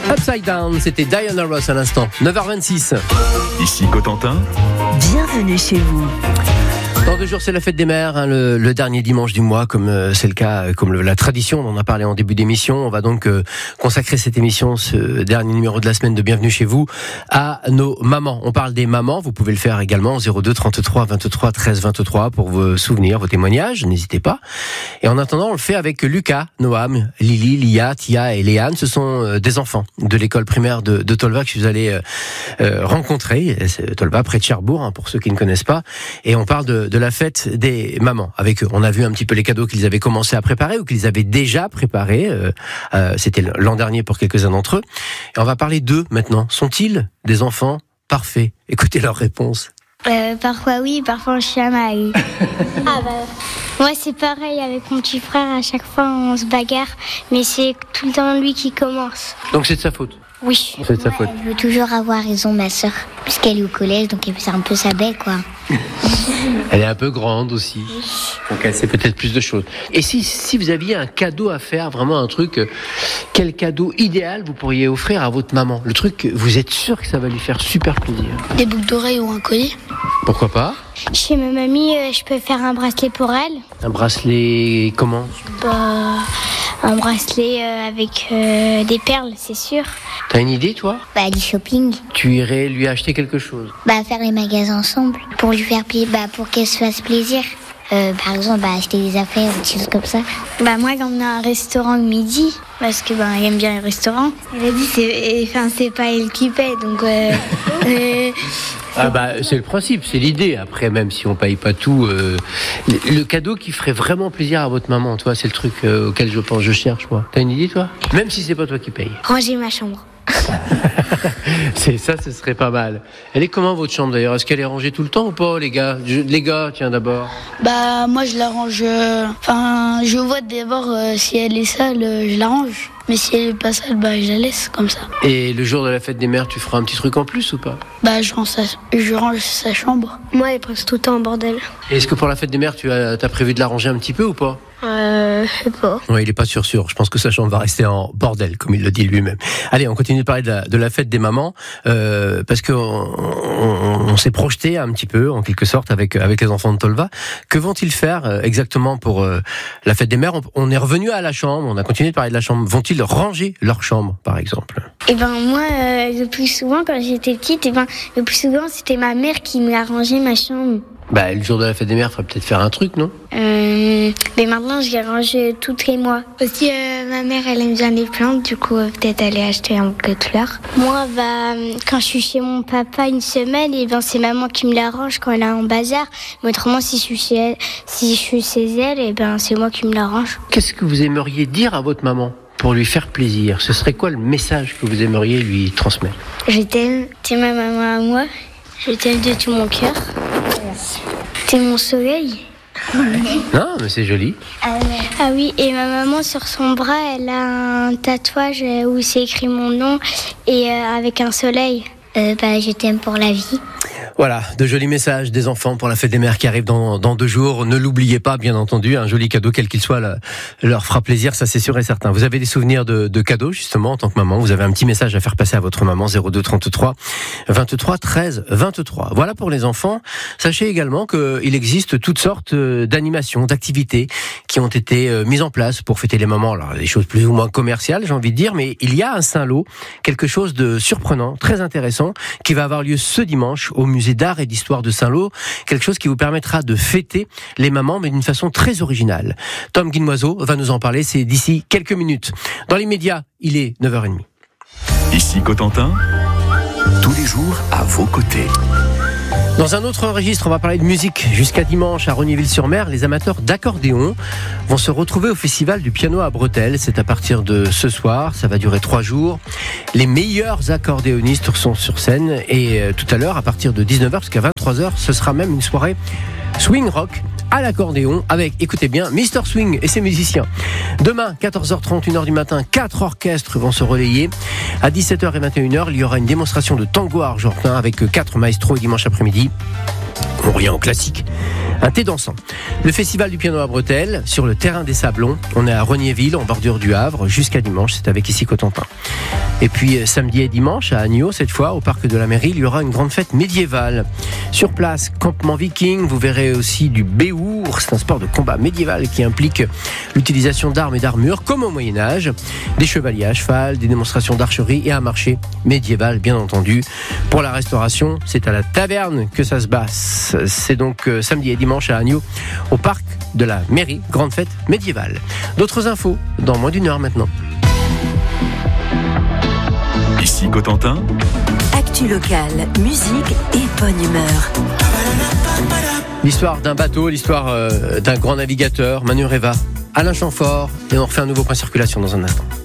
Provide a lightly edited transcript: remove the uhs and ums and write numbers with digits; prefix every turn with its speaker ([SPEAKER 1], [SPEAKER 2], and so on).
[SPEAKER 1] Upside Down, c'était Diana Ross à l'instant, 9h26.
[SPEAKER 2] Ici Cotentin.
[SPEAKER 3] Bienvenue chez vous.
[SPEAKER 1] Dans 2 jours, c'est la fête des mères, le dernier dimanche du mois, comme c'est le cas, comme la tradition, on en a parlé en début d'émission. On va donc consacrer cette émission, ce dernier numéro de la semaine de Bienvenue chez vous, à nos mamans. On parle des mamans, vous pouvez le faire également au 02 33 23 13 23 pour vos souvenirs, vos témoignages, n'hésitez pas. Et en attendant, on le fait avec Lucas, Noam, Lily, Lia, Tia et Léane. Ce sont des enfants de l'école primaire de Tolva que je suis allé rencontrer. C'est Tolva, près de Cherbourg, pour ceux qui ne connaissent pas. Et on parle de la fête des mamans avec eux. On a vu un petit peu les cadeaux qu'ils avaient commencé à préparer ou qu'ils avaient déjà préparés. C'était l'an dernier pour quelques-uns d'entre eux. Et on va parler d'eux maintenant. Sont-ils des enfants parfaits? Écoutez leurs réponses.
[SPEAKER 4] Parfois oui, parfois on chamaille. Moi c'est pareil avec mon petit frère, à chaque fois on se bagarre, mais c'est tout le temps lui qui commence.
[SPEAKER 1] Donc c'est de sa faute?
[SPEAKER 4] Oui.
[SPEAKER 1] C'est de sa faute.
[SPEAKER 4] Elle veut toujours avoir raison, ma sœur, puisqu'elle est au collège, donc c'est un peu sa belle, quoi.
[SPEAKER 1] Elle est un peu grande aussi, donc elle sait peut-être plus de choses. Et si vous aviez un cadeau à faire, vraiment un truc, quel cadeau idéal vous pourriez offrir à votre maman? Le truc, vous êtes sûr que ça va lui faire super plaisir?
[SPEAKER 4] Des boucles d'oreilles ou un collier?
[SPEAKER 1] Pourquoi pas?
[SPEAKER 4] Chez ma mamie, je peux faire un bracelet pour elle.
[SPEAKER 1] Un bracelet comment?
[SPEAKER 4] Un bracelet avec des perles, c'est sûr.
[SPEAKER 1] T'as une idée, toi?
[SPEAKER 4] Du shopping.
[SPEAKER 1] Tu irais lui acheter quelque chose?
[SPEAKER 4] Faire les magasins ensemble, pour lui faire pour qu'elle se fasse plaisir. Par exemple, acheter des affaires ou des choses comme ça. Moi, quand on a un restaurant le midi, parce que elle aime bien les restaurants, elle a dit c'est pas elle qui paie, donc.
[SPEAKER 1] C'est le principe, c'est l'idée. Après, même si on paye pas tout, le cadeau qui ferait vraiment plaisir à votre maman, toi, c'est le truc auquel je cherche, moi. T'as une idée, toi? Même si c'est pas toi qui paye.
[SPEAKER 4] Ranger ma chambre.
[SPEAKER 1] C'est ça, ce serait pas mal. Elle est comment votre chambre d'ailleurs? Est-ce qu'elle est rangée tout le temps ou pas, les gars? Les gars, tiens d'abord.
[SPEAKER 5] Moi je la range. Je vois d'abord si elle est sale, je la range. Mais si elle est pas sale, je la laisse comme ça.
[SPEAKER 1] Et le jour de la fête des mères, tu feras un petit truc en plus ou pas?
[SPEAKER 5] Je range sa chambre.
[SPEAKER 4] Moi, elle est presque tout le temps en bordel.
[SPEAKER 1] Et est-ce que pour la fête des mères, t'as prévu de la ranger un petit peu ou pas?
[SPEAKER 4] Je sais pas.
[SPEAKER 1] Ouais, il est pas sûr. Je pense que sa chambre va rester en bordel, comme il le dit lui-même. Allez, on continue de parler de la fête des mamans, parce que on s'est projeté un petit peu, en quelque sorte, avec les enfants de Tolva. Que vont-ils faire exactement pour la fête des mères? On est revenu à la chambre, on a continué de parler de la chambre. Vont-ils ranger leur chambre, par exemple?
[SPEAKER 4] Moi, le plus souvent, quand j'étais petite, le plus souvent, c'était ma mère qui me a rangé ma chambre.
[SPEAKER 1] Le jour de la fête des mères, il faudrait peut-être faire un truc, non?
[SPEAKER 4] Mais maintenant, je les range tous les mois. Aussi, ma mère, elle aime bien les plantes, du coup, peut-être aller acheter un bouquet de fleurs. Moi, quand je suis chez mon papa une semaine, c'est maman qui me l'arrange quand elle est en bazar. Mais autrement, si je suis chez elle, c'est moi qui me l'arrange.
[SPEAKER 1] Qu'est-ce que vous aimeriez dire à votre maman pour lui faire plaisir? Ce serait quoi le message que vous aimeriez lui transmettre?
[SPEAKER 4] Je t'aime, t'es ma maman à moi. Je t'aime de tout mon cœur. T'es mon soleil.
[SPEAKER 1] Non, mais c'est joli.
[SPEAKER 4] Ah oui, et ma maman, sur son bras, elle a un tatouage où c'est écrit mon nom et avec un soleil. Je t'aime pour la vie.
[SPEAKER 1] Voilà, de jolis messages des enfants pour la fête des mères qui arrive dans 2 jours. Ne l'oubliez pas, bien entendu, un joli cadeau, quel qu'il soit, leur fera plaisir, ça c'est sûr et certain. Vous avez des souvenirs de cadeaux, justement, en tant que maman. Vous avez un petit message à faire passer à votre maman, 02 33 23 13 23. Voilà pour les enfants. Sachez également qu'il existe toutes sortes d'animations, d'activités qui ont été mises en place pour fêter les mamans. Alors, des choses plus ou moins commerciales, j'ai envie de dire, mais il y a à Saint-Lô quelque chose de surprenant, très intéressant, qui va avoir lieu ce dimanche au musée d'art et d'histoire de Saint-Lô, quelque chose qui vous permettra de fêter les mamans, mais d'une façon très originale. Tom Guinoiseau va nous en parler, c'est d'ici quelques minutes. Dans l'immédiat, il est 9h30.
[SPEAKER 2] Ici Cotentin, tous les jours à vos côtés.
[SPEAKER 1] Dans un autre registre, on va parler de musique. Jusqu'à dimanche, à Rognéville-sur-Mer, les amateurs d'accordéon vont se retrouver au Festival du piano à Bretelles. C'est à partir de ce soir, ça va durer 3 jours. Les meilleurs accordéonistes sont sur scène et tout à l'heure, à partir de 19h jusqu'à 23h, ce sera même une soirée swing rock à l'accordéon avec, écoutez bien, Mr Swing et ses musiciens. Demain, 14h30, 1h du matin, 4 orchestres vont se relayer. À 17h et 21h, il y aura une démonstration de tango argentin avec 4 maestros. Et dimanche après-midi, On revient au classique. Un thé dansant. Le festival du piano à bretelles sur le terrain des Sablons. On est à Regnéville, en bordure du Havre, jusqu'à dimanche. C'est avec ici Cotentin. Et puis samedi et dimanche à Agneau, cette fois au parc de la mairie, il y aura une grande fête médiévale. Sur place, campement viking, vous verrez aussi du béour. C'est un sport de combat médiéval qui implique l'utilisation d'armes et d'armures comme au Moyen-Âge, des chevaliers à cheval, des démonstrations d'archerie et un marché médiéval bien entendu. Pour la restauration, c'est à la taverne que ça se passe. C'est donc samedi et dimanche à Agneau au parc de la mairie, grande fête médiévale. D'autres infos dans moins d'une heure maintenant.
[SPEAKER 2] Ici Cotentin.
[SPEAKER 3] Actu locale, musique et bonne humeur.
[SPEAKER 1] L'histoire d'un bateau, l'histoire d'un grand navigateur, Manu Reva, Alain Chamfort, et on refait un nouveau point de circulation dans un instant.